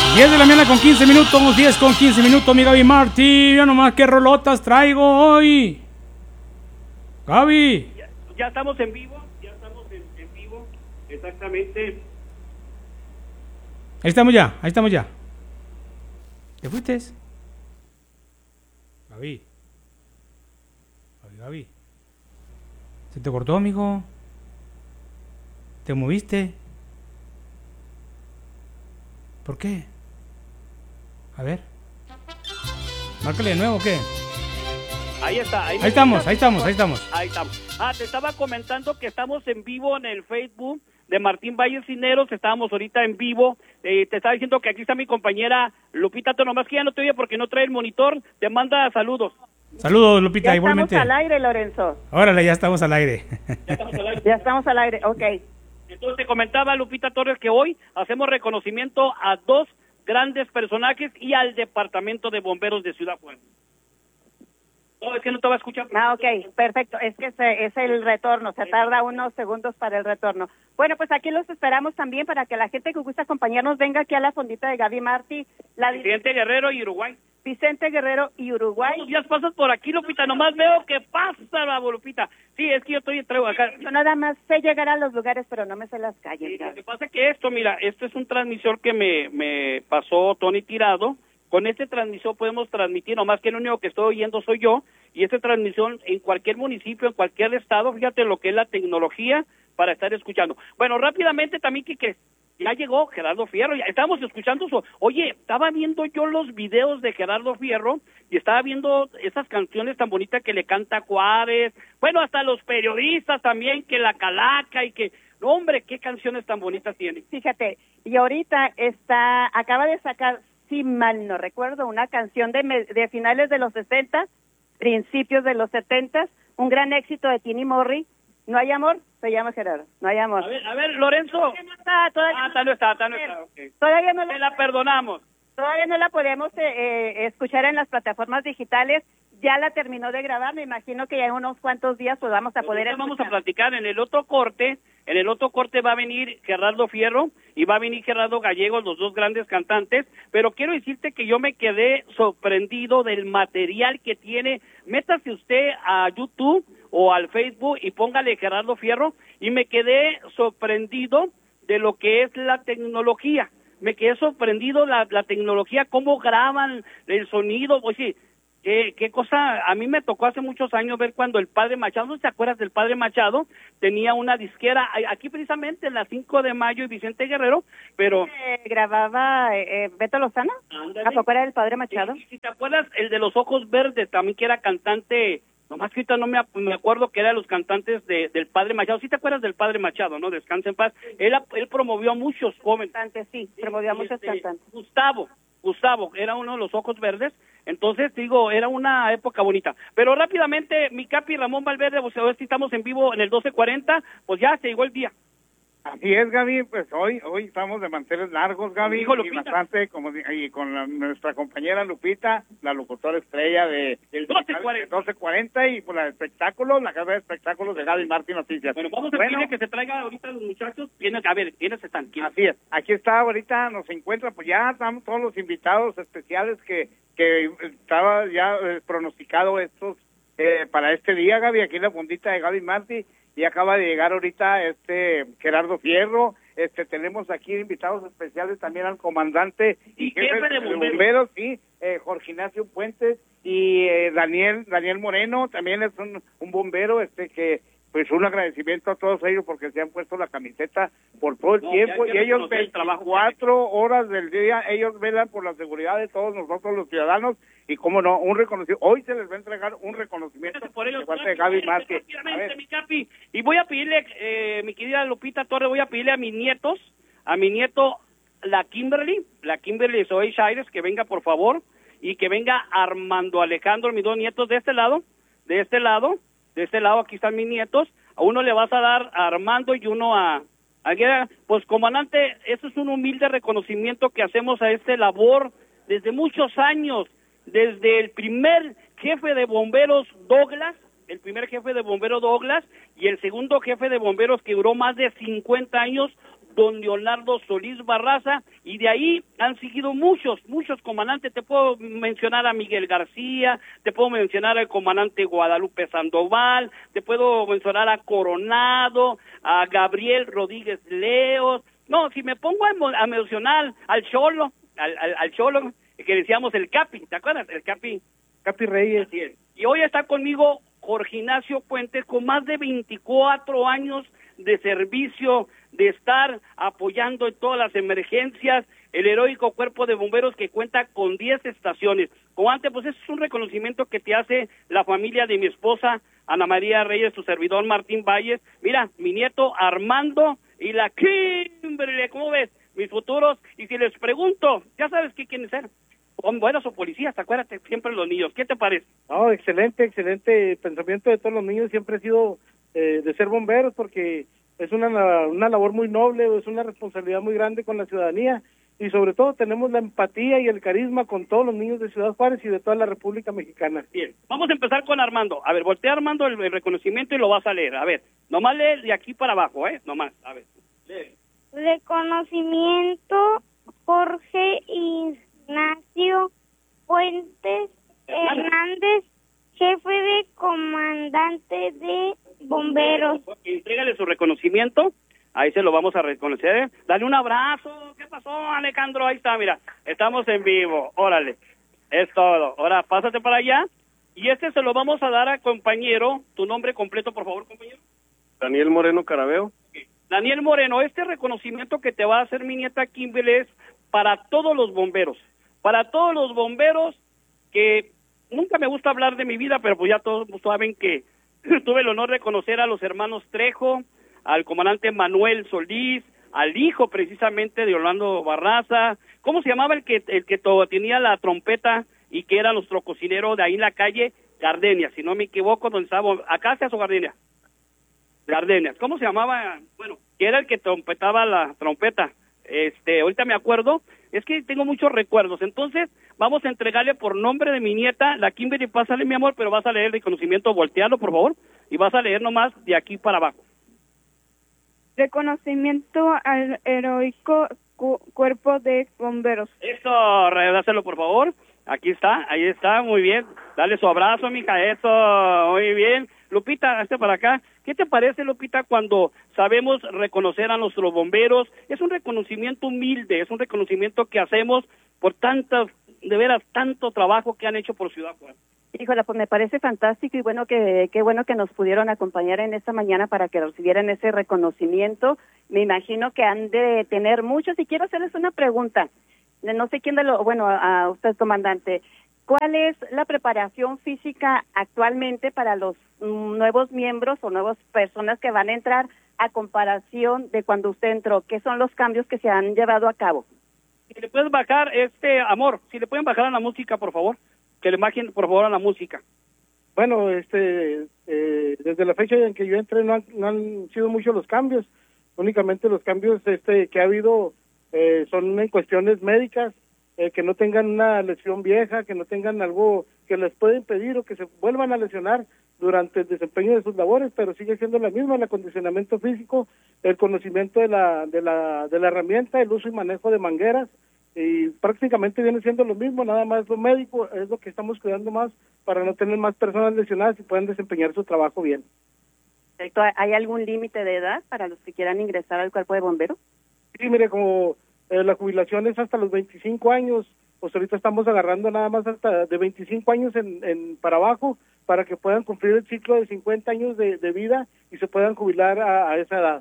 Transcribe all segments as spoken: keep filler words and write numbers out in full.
diez de la mañana con quince minutos, diez con quince minutos, mi Gaby Martí. Ya nomás qué rolotas traigo hoy. Gaby. Ya, ya estamos en vivo, ya estamos en, en vivo, exactamente. Ahí estamos ya, ahí estamos ya. ¿Te fuiste? Gaby. Gaby, Gaby. ¿Se te cortó, amigo? ¿Te moviste? ¿Por qué? A ver. Márcale de nuevo, ¿o qué? Ahí está. Ahí, ahí estamos, ahí estamos, ahí estamos. Ahí estamos. Ah, te estaba comentando que estamos en vivo en el Facebook de Martín Valle Cineros. Estábamos ahorita en vivo. Eh, te estaba diciendo que aquí está mi compañera Lupita. Tú nomás que ya no te oye porque no trae el monitor. Te manda saludos. Saludos, Lupita, ya igualmente. Ya estamos al aire, Lorenzo. Órale, ya estamos al aire. Ya estamos al aire. Ya estamos al aire, ok. Entonces te comentaba, Lupita Torres, que hoy hacemos reconocimiento a dos grandes personajes y al Departamento de Bomberos de Ciudad Juárez. No, es que no te va a escuchar. Ah, ok, perfecto. Es que se, es el retorno, se tarda unos segundos para el retorno. Bueno, pues aquí los esperamos también para que la gente que gusta acompañarnos venga aquí a la fondita de Gaby Martí. La Vicente Guerrero y Uruguay. Vicente Guerrero y Uruguay. ¿Cuántos días pasas por aquí, Lupita? Nomás veo que pasa, babo, Lupita. Sí, es que yo estoy traigo acá. Yo nada más sé llegar a los lugares, pero no me sé las calles. Sí, lo que pasa es que esto, mira, esto es un transmisor que me, me pasó Tony Tirado. Con este transmisor podemos transmitir, nomás que el único que estoy oyendo soy yo, y esta transmisión en cualquier municipio, en cualquier estado, fíjate lo que es la tecnología para estar escuchando. Bueno, rápidamente también que, que ya llegó Gerardo Fierro, ya estábamos escuchando eso. Oye, estaba viendo yo los videos de Gerardo Fierro y estaba viendo esas canciones tan bonitas que le canta Juárez, bueno, hasta los periodistas también, que la calaca y que... No, hombre, qué canciones tan bonitas tiene. Fíjate, y ahorita está, acaba de sacar, si mal no recuerdo, una canción de, de finales de los sesenta, principios de los setenta, un gran éxito de Tini Morri. No hay amor, se llama Gerardo. No hay amor. A ver, a ver, Lorenzo. Todavía no está, todavía ah, no está, no está. Okay. Todavía no la, Te la perdonamos. Todavía no la podemos eh, eh, escuchar en las plataformas digitales. Ya la terminó de grabar, me imagino que ya en unos cuantos días pues vamos a poder escuchar. Vamos a platicar en el otro corte. En el otro corte va a venir Gerardo Fierro y va a venir Gerardo Gallegos, los dos grandes cantantes, pero quiero decirte que yo me quedé sorprendido del material que tiene. Métase usted a YouTube o al Facebook y póngale Gerardo Fierro, y me quedé sorprendido de lo que es la tecnología. Me quedé sorprendido la, la tecnología, cómo graban el sonido. Oye, qué, qué cosa, a mí me tocó hace muchos años ver cuando el Padre Machado, ¿no te acuerdas del Padre Machado? Tenía una disquera, aquí precisamente en la cinco de mayo y Vicente Guerrero, pero... Eh, ¿Grababa eh, Beto Lozano? Ándale. ¿A poco era el Padre Machado? Sí, si te acuerdas, el de los ojos verdes, también que era cantante... Nomás que ahorita no me, me acuerdo que eran los cantantes de, del Padre Machado. ¿Sí te acuerdas del Padre Machado, no? Descansa en paz. Él, él promovió a muchos jóvenes. Cantantes, sí, promovió a muchos este, cantantes. Gustavo, Gustavo, era uno de los ojos verdes. Entonces, digo, era una época bonita. Pero rápidamente, mi capi Ramón Valverde, pues a ver si estamos en vivo en el doce cuarenta, pues ya se llegó el día. Así es, Gaby, pues hoy hoy estamos de manteles largos, Gaby, Hijo, y bastante, como y con la, nuestra compañera Lupita, la locutora estrella de el doce cuarenta y por la de espectáculos, la casa de espectáculos de Gaby Martí Noticias. Bueno, vamos a bueno, pedirle que se traiga ahorita los muchachos. Tienes, a ver, ¿quiénes están? ¿Quiénes? Así es, aquí está ahorita, nos encuentra, pues ya estamos todos los invitados especiales que, que estaba ya eh, pronosticado estos eh, para este día, Gaby, aquí en la fondita de Gaby Martí. Y acaba de llegar ahorita este Gerardo Fierro, este tenemos aquí invitados especiales también al comandante y jefe, jefe de, de bomberos, bomberos sí, eh, Jorge Ignacio Puentes y eh, Daniel Daniel Moreno, también es un, un bombero este que pues un agradecimiento a todos ellos porque se han puesto la camiseta por todo el no, tiempo y ellos veinticuatro horas del día, ellos velan por la seguridad de todos nosotros los ciudadanos y cómo no, un reconocimiento, hoy se les va a entregar un reconocimiento por ellos, de parte de Gaby Martí. Mi capi, y voy a pedirle, eh, mi querida Lupita Torres, voy a pedirle a mis nietos, a mi nieto, la Kimberly, la Kimberly Zoe Shires, que venga por favor, y que venga Armando Alejandro, mis dos nietos de este lado, de este lado, de este lado, aquí están mis nietos, a uno le vas a dar a Armando y uno a, a pues comandante, eso es un humilde reconocimiento que hacemos a este labor desde muchos años, desde el primer jefe de bomberos Douglas, el primer jefe de bomberos Douglas, y el segundo jefe de bomberos que duró más de cincuenta años, don Leonardo Solís Barraza, y de ahí han seguido muchos, muchos comandantes. Te puedo mencionar a Miguel García, te puedo mencionar al comandante Guadalupe Sandoval, te puedo mencionar a Coronado, a Gabriel Rodríguez Leos. No, si me pongo a, a mencionar al Cholo, al, al, al Cholo, que decíamos el Capi, ¿te acuerdas? El Capi. Capi Reyes. Así es. Y hoy está conmigo Jorge Ignacio Puentes, con más de veinticuatro años de servicio, de estar apoyando en todas las emergencias, el heroico cuerpo de bomberos que cuenta con diez estaciones. Como antes, pues eso es un reconocimiento que te hace la familia de mi esposa, Ana María Reyes, su servidor Martín Valles, mira, mi nieto Armando y la Kimberly, ¿cómo ves? Mis futuros, y si les pregunto, ya sabes qué quieren ser, bomberos o policías, acuérdate, siempre los niños, ¿qué te parece? Oh, excelente, excelente pensamiento de todos los niños, siempre ha sido eh, de ser bomberos, porque es una, una labor muy noble, es una responsabilidad muy grande con la ciudadanía, y sobre todo tenemos la empatía y el carisma con todos los niños de Ciudad Juárez y de toda la República Mexicana. Bien, vamos a empezar con Armando. A ver, voltea Armando el, el reconocimiento y lo vas a leer. A ver, nomás lee de aquí para abajo, ¿eh? Nomás, a ver. Lee. Reconocimiento Jorge Ignacio Puentes Hernández, jefe de comandante de bomberos. Entrégale su reconocimiento. Ahí se lo vamos a reconocer. Dale un abrazo. ¿Qué pasó, Alejandro? Ahí está, mira. Estamos en vivo. Órale. Es todo. Ahora, pásate para allá. Y este se lo vamos a dar a compañero. Tu nombre completo, por favor, compañero. Daniel Moreno Carabeo. Okay. Daniel Moreno, este reconocimiento que te va a hacer mi nieta Kimberly es para todos los bomberos. Para todos los bomberos que nunca me gusta hablar de mi vida, pero pues ya todos saben que tuve el honor de conocer a los hermanos Trejo, al comandante Manuel Solís, al hijo precisamente de Orlando Barraza. ¿Cómo se llamaba el que el que todo, tenía la trompeta y que era nuestro cocinero de ahí en la calle? Gardenia, si no me equivoco, donde estaba, ¿Acacias o Gardenia? Gardenias. ¿Cómo se llamaba? Bueno, que era el que trompetaba la trompeta. Este, ahorita me acuerdo, es que tengo muchos recuerdos. Entonces, vamos a entregarle por nombre de mi nieta, la Kimberly, pásale, mi amor, pero vas a leer el reconocimiento, voltealo, por favor, y vas a leer nomás de aquí para abajo. Reconocimiento al heroico cu cuerpo de bomberos. Eso, dáselo por favor. Aquí está, ahí está, muy bien. Dale su abrazo, mija, eso, muy bien. Lupita, hazte para acá. ¿Qué te parece, Lupita, cuando sabemos reconocer a nuestros bomberos? Es un reconocimiento humilde, es un reconocimiento que hacemos por tantas, de veras, tanto trabajo que han hecho por Ciudad Juárez. Híjola, pues me parece fantástico y bueno que qué bueno que nos pudieron acompañar en esta mañana para que recibieran ese reconocimiento. Me imagino que han de tener muchos y quiero hacerles una pregunta. No sé quién de lo, bueno, a, a usted, comandante, ¿cuál es la preparación física actualmente para los mm, nuevos miembros o nuevas personas que van a entrar a comparación de cuando usted entró? ¿Qué son los cambios que se han llevado a cabo? Si le puedes bajar, este, amor, si le pueden bajar a la música, por favor. Que le bajen, por favor, a la música. Bueno, este, eh, desde la fecha en que yo entré no han, no han sido muchos los cambios, únicamente los cambios este que ha habido eh, son en cuestiones médicas, eh, que no tengan una lesión vieja, que no tengan algo que les pueda impedir o que se vuelvan a lesionar durante el desempeño de sus labores, pero sigue siendo la misma, el acondicionamiento físico, el conocimiento de la, de la, de la herramienta, el uso y manejo de mangueras, y prácticamente viene siendo lo mismo, nada más lo médico es lo que estamos cuidando más para no tener más personas lesionadas y puedan desempeñar su trabajo bien. ¿Hay algún límite de edad para los que quieran ingresar al cuerpo de bomberos? Sí, mire, como eh, la jubilación es hasta los veinticinco años, pues ahorita estamos agarrando nada más hasta de veinticinco años en, en para abajo para que puedan cumplir el ciclo de cincuenta años de, de vida y se puedan jubilar a, a esa edad.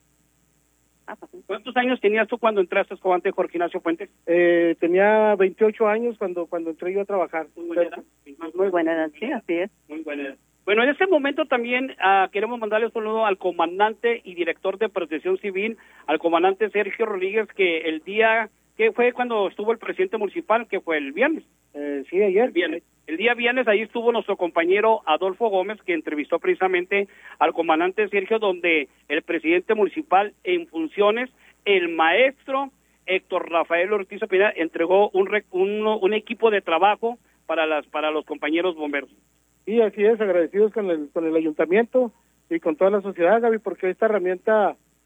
¿Cuántos años tenías tú cuando entraste, comandante Jorge Ignacio Puentes? Eh, tenía veintiocho años cuando cuando entré yo a trabajar. Muy buena edad. Muy buena edad, sí, así es. Muy buena edad. Bueno, en este momento también uh, queremos mandarle un saludo al comandante y director de Protección Civil, al comandante Sergio Rodríguez, que el día, que fue cuando estuvo el presidente municipal, que fue el viernes. Eh, sí, ayer. El viernes. El día viernes ahí estuvo nuestro compañero Adolfo Gómez, que entrevistó precisamente al comandante Sergio, donde el presidente municipal en funciones, el maestro Héctor Rafael Ortiz Pineda, entregó un, un, un equipo de trabajo para las para los compañeros bomberos. Sí, así es, agradecidos con el con el ayuntamiento y con toda la sociedad, Gaby, porque esta herramienta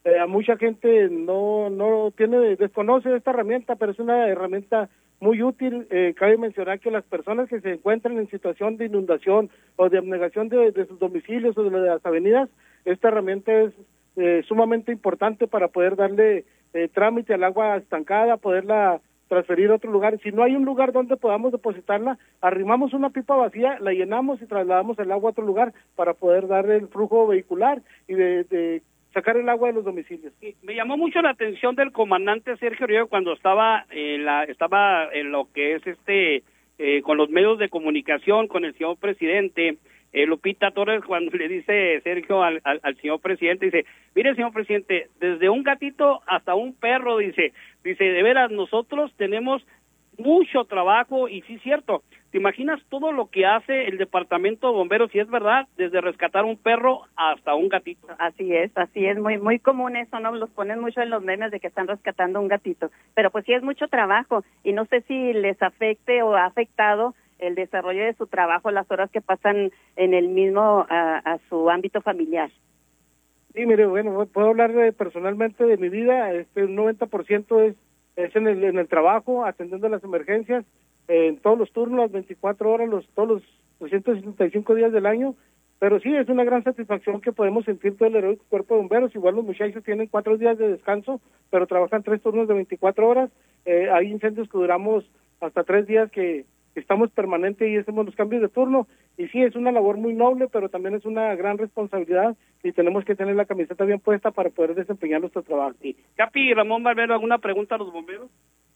Eh, a mucha gente no no tiene desconoce esta herramienta, pero es una herramienta muy útil. Eh, cabe mencionar que las personas que se encuentran en situación de inundación o de abnegación de, de sus domicilios o de las avenidas, esta herramienta es eh, sumamente importante para poder darle eh, trámite al agua estancada, poderla transferir a otro lugar. Si no hay un lugar donde podamos depositarla, arrimamos una pipa vacía, la llenamos y trasladamos el agua a otro lugar para poder darle el flujo vehicular y de, de sacar el agua de los domicilios. Sí, me llamó mucho la atención del comandante Sergio Riego cuando estaba en la estaba en lo que es este eh, con los medios de comunicación con el señor presidente. Eh, Lupita Torres, cuando le dice Sergio al, al, al señor presidente, dice, mire señor presidente, desde un gatito hasta un perro, dice, dice, de veras, nosotros tenemos mucho trabajo, y sí es cierto, ¿te imaginas todo lo que hace el departamento de bomberos? Y es verdad, desde rescatar un perro hasta un gatito. Así es, así es, muy muy común eso, ¿no? Los ponen mucho en los memes de que están rescatando un gatito, pero pues sí es mucho trabajo, y no sé si les afecte o ha afectado el desarrollo de su trabajo, las horas que pasan en el mismo, a, a su ámbito familiar. Sí, mire, bueno, puedo hablar de, personalmente de mi vida. Este, un noventa por ciento es, es en el en el trabajo, atendiendo las emergencias, eh, en todos los turnos, las veinticuatro horas, los todos los trescientos sesenta y cinco días del año, pero sí, es una gran satisfacción que podemos sentir todo el heroico cuerpo de bomberos. Igual los muchachos tienen cuatro días de descanso, pero trabajan tres turnos de veinticuatro horas, eh, hay incendios que duramos hasta tres días que estamos permanente y hacemos los cambios de turno, y sí, es una labor muy noble, pero también es una gran responsabilidad y tenemos que tener la camiseta bien puesta para poder desempeñar nuestro trabajo. Sí. Capi, Ramón Barbero, ¿alguna pregunta a los bomberos?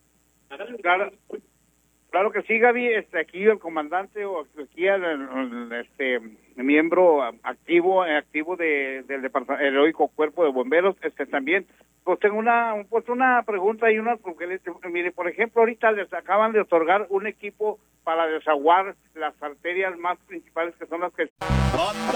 Claro, claro que sí, Gaby, este, aquí el comandante o aquí el, el, este miembro activo activo de, del departamento heroico cuerpo de bomberos, este también, pues tengo una pues una pregunta y una, porque mire, por ejemplo, ahorita les acaban de otorgar un equipo para desaguar las arterias más principales, que son las que